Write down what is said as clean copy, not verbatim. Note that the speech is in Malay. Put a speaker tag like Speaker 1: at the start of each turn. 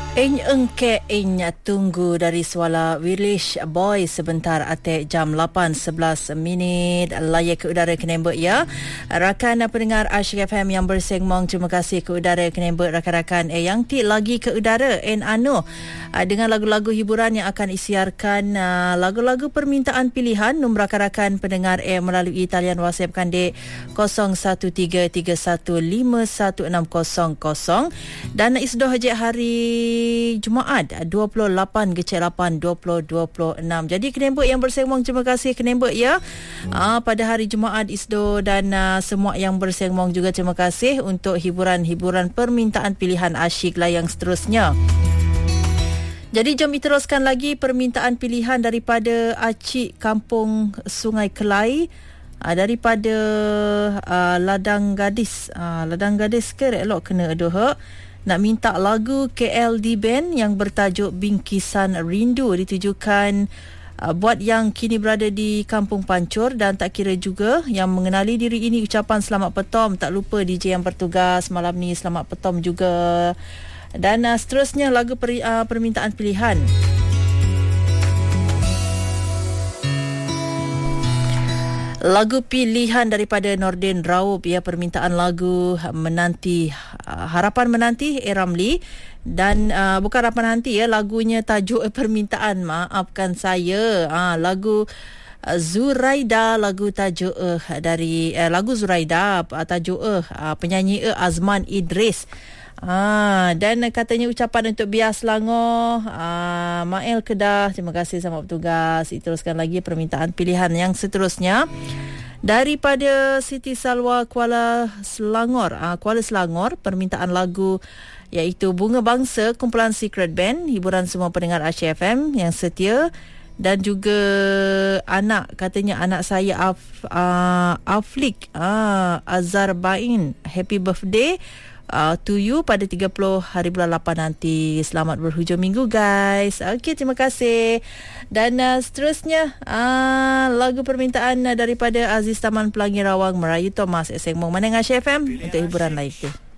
Speaker 1: Engke tunggu dari Suala Village Boy sebentar atik jam 8.11 layak ke udara Kenembek ya. Rakan pendengar Asyik FM yang bersengmong, terima kasih ke udara Kenembek rakan-rakan yang ti lagi ke udara dengan lagu-lagu hiburan yang akan isiarkan lagu-lagu permintaan pilihan. Nombor rakan-rakan pendengar melalui talian WhatsApp kandek 0133151600 dan isdoh hajat hari Jumaat 28 Kecil 8 2026. Jadi Kenembek yang bersengmong, terima kasih Kenembek ya. Pada hari Jumaat isdo dan semua yang bersengmong juga terima kasih untuk hiburan-hiburan permintaan pilihan asyik lah yang seterusnya. Jadi jom diteruskan lagi permintaan pilihan daripada Acik Kampung Sungai Kelai, daripada Ladang Gadis. Ladang Gadis ke elok kena aduh nak minta lagu KLD Band yang bertajuk Bingkisan Rindu, ditujukan buat yang kini berada di Kampung Pancur dan tak kira juga yang mengenali diri ini. Ucapan selamat petom, tak lupa DJ yang bertugas malam ni selamat petom juga. Dan seterusnya lagu permintaan pilihan. Lagu pilihan daripada Nordin Raub ya, permintaan lagu menanti, harapan menanti Ramli. Dan bukan harapan nanti ya, lagunya tajuk permintaan, maafkan saya. Lagu Zuraida, lagu tajuk dari lagu Zuraida, tajuk penyanyi Azman Idris. Dan katanya ucapan untuk Bias Selangor, Mael Kedah, terima kasih sama petugas. Diteruskan lagi permintaan pilihan yang seterusnya daripada Siti Salwa Kuala Selangor. Kuala Selangor, permintaan lagu iaitu Bunga Bangsa kumpulan Secret Band. Hiburan semua pendengar Asyik FM yang setia. Dan juga katanya anak saya Aflik Azarbain, happy birthday to you pada 30 hari bulan 8 nanti. Selamat berhujung minggu guys. Okey, terima kasih. Dan seterusnya lagu permintaan daripada Aziz Taman Pelangi Rawang, Merayu Thomas Esengmong Maneng Asyik FM untuk hiburan live tu.